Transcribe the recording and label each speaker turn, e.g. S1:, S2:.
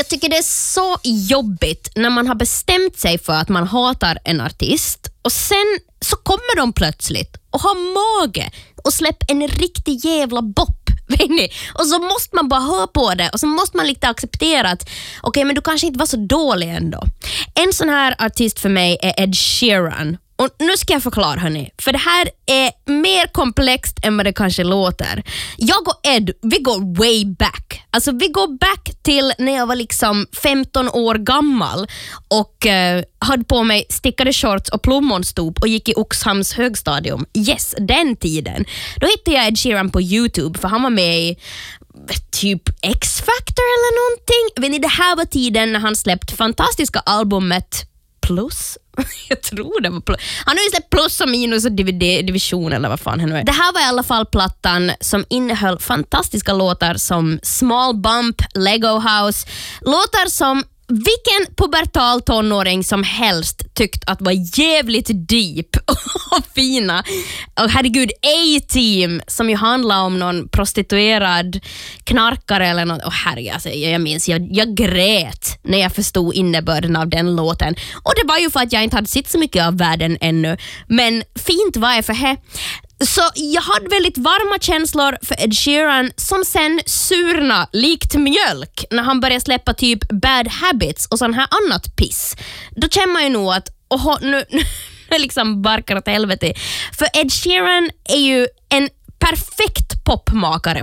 S1: tycker det är så jobbigt när man har bestämt sig för att man hatar en artist och sen så kommer de plötsligt och har mage och släpper en riktig jävla bopp. Och så måste man bara höra på det och så måste man lite acceptera att okej, men du kanske inte var så dålig ändå. En sån här artist för mig är Ed Sheeran. Och nu ska jag förklara, hörni. För det här är mer komplext än vad det kanske låter. Jag och Ed, vi går way back. Alltså vi går back till när jag var liksom 15 år gammal och hade på mig stickade shorts och plommonstop och gick i Oxhamns högstadium. Yes, den tiden. Då hittade jag Ed Sheeran på YouTube för han var med i typ X-Factor eller någonting. Men det här var tiden när han släppte fantastiska albumet Plus. Jag tror det var Plus. Han har ju släppt Plus och Minus och division eller vad fan han är. Det här var i alla fall plattan som innehöll fantastiska låtar som Small Bump, Lego House. Låtar som vilken pubertal tonåring som helst tyckt att var jävligt deep och fina. Och herregud, A-Team som ju handlar om någon prostituerad knarkare eller något. Och herregud, alltså, jag minns, jag grät när jag förstod innebörden av den låten. Och det var ju för att jag inte hade sett så mycket av världen ännu. Men fint var jag för här. Så jag hade väldigt varma känslor för Ed Sheeran som sen surna likt mjölk när han började släppa typ Bad Habits och sån här annat piss. Då känner man ju nog att nu liksom barkar åt helvete. För Ed Sheeran är ju en perfekt popmakare